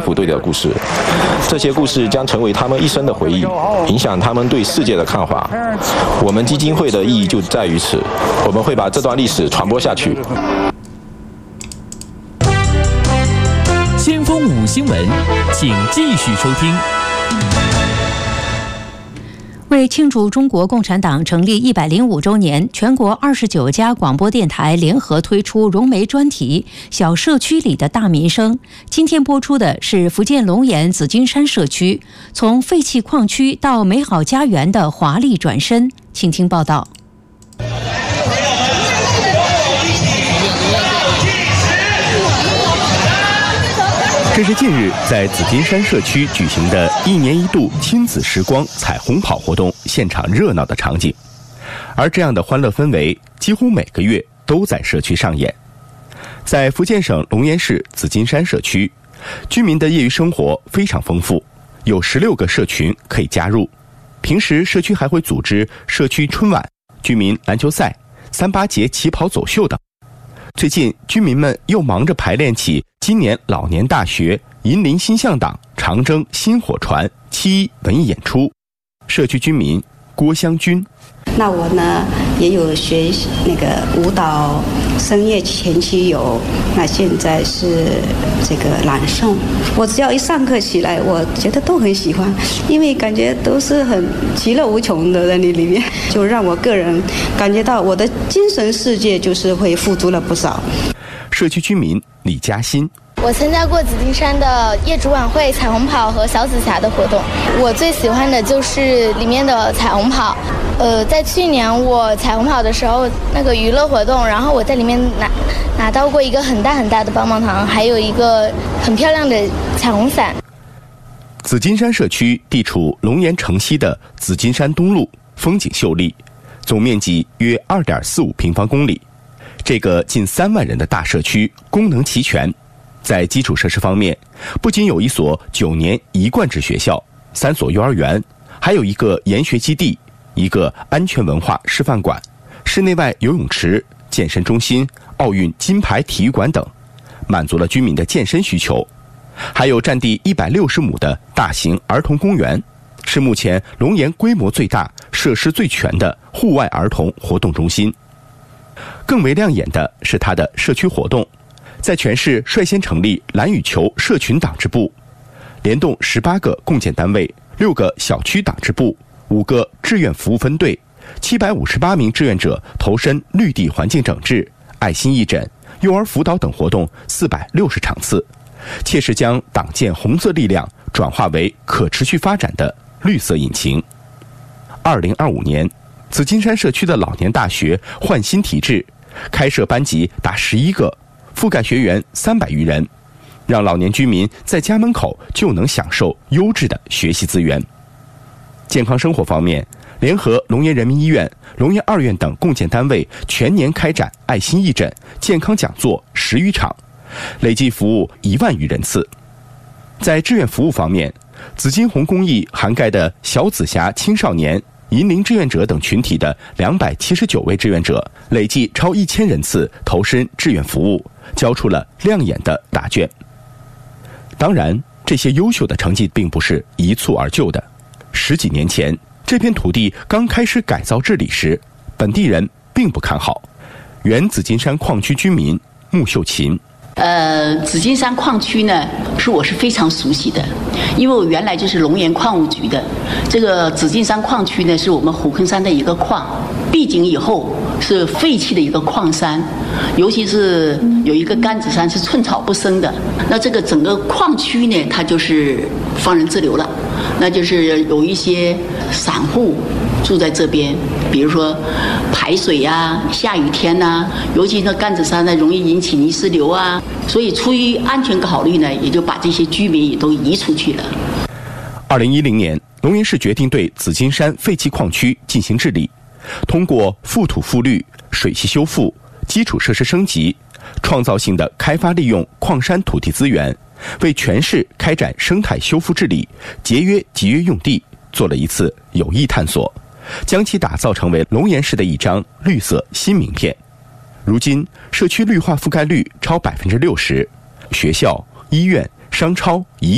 普队的故事。这些故事将成为他们一生的回忆，影响他们对世界的看法。我们基金会的意义就在于此，我们会把这段历史传播下去。 先锋5新闻，请继续收听。 为庆祝中国共产党成立105周年，全国29家广播电台联合推出融媒专题《小社区里的大民生》。今天播出的是福建龙岩紫金山社区从废弃矿区到美好家园的华丽转身，请听报道。 这是近日在紫金山社区举行的1年1度亲子时光彩虹跑活动现场热闹的场景，而这样的欢乐氛围几乎每个月都在社区上演。在福建省龙岩市紫金山社区，居民的业余生活非常丰富，有16个社群可以加入。平时社区还会组织社区春晚、居民篮球赛、3·8节旗袍走秀等。最近居民们又忙着排练起今年老年大学银林新向党长征新火传7·1文艺演出。社区居民郭香军： 那我呢也有学那个舞蹈，声乐前期有，那现在是这个朗诵。我只要一上课起来，我觉得都很喜欢，因为感觉都是很其乐无穷的在那里面，就让我个人感觉到我的精神世界就是会富足了不少。 社区居民李嘉欣： 我参加过紫金山的业主晚会、彩虹跑和小紫霞的活动，我最喜欢的就是里面的彩虹跑。在去年我彩虹跑的时候，那个娱乐活动，然后我在里面拿到过一个很大很大的棒棒糖，还有一个很漂亮的彩虹伞。 紫金山社区地处龙岩城西的紫金山东路，风景秀丽，总面积约2.45平方公里。这个近3万人的大社区功能齐全。在基础设施方面，不仅有一所9年一贯制学校、3所幼儿园，还有一个研学基地、一个安全文化示范馆、室内外游泳池、健身中心、奥运金牌体育馆等，满足了居民的健身需求。还有占地160亩的大型儿童公园，是目前龙岩规模最大、设施最全的户外儿童活动中心。更为亮眼的是它的社区活动，在全市率先成立蓝羽球社群党支部，联动18个共建单位、6个小区党支部、5个志愿服务分队，758名志愿者投身绿地环境整治、爱心义诊、幼儿辅导等活动460场次，切实将党建红色力量转化为可持续发展的绿色引擎。2025年，紫金山社区的老年大学换新体制，开设班级达11个，覆盖学员300余人，让老年居民在家门口就能享受优质的学习资源。健康生活方面，联合龙岩人民医院、龙岩2院等共建单位全年开展爱心义诊、健康讲座10余场，累计服务1万余人次。在志愿服务方面，紫金红公益涵盖的小紫霞青少年、银龄志愿者等群体的279位志愿者，累计超1000人次投身志愿服务，交出了亮眼的答卷。当然，这些优秀的成绩并不是一蹴而就的。10几年前，这片土地刚开始改造治理时，本地人并不看好。原紫金山矿区居民穆秀琴： 紫金山矿区呢，我是非常熟悉的，因为我原来就是龙岩矿务局的。这个紫金山矿区呢，是我们虎坑山的一个矿，闭井以后是废弃的一个矿山，尤其是有一个甘子山是寸草不生的。那这个整个矿区呢，它就是放任自流了，那就是有一些散户住在这边，比如说排水啊，下雨天呐，尤其那甘子山呢容易引起泥石流啊，所以出于安全考虑呢，也就把这些居民也都移出去了。 2010年，龙岩市决定对紫金山废弃矿区进行治理，通过复土复绿、水系修复、基础设施升级，创造性的开发利用矿山土地资源，为全市开展生态修复治理、节约集约用地做了一次有益探索，将其打造成为龙岩市的一张绿色新名片。如今，社区绿化覆盖率超60%，学校、医院、商超一